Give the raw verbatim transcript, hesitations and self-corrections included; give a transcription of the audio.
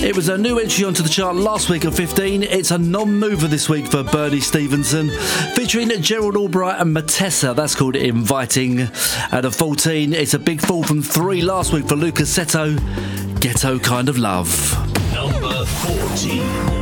It was a new entry onto the chart last week at fifteen. It's a non-mover this week for Bernie Stevenson, featuring Gerald Albright and Matessa. That's called Inviting. At a fourteen, it's a big fall from three last week for Lucas Seto, Ghetto Kind of Love. Number fourteen.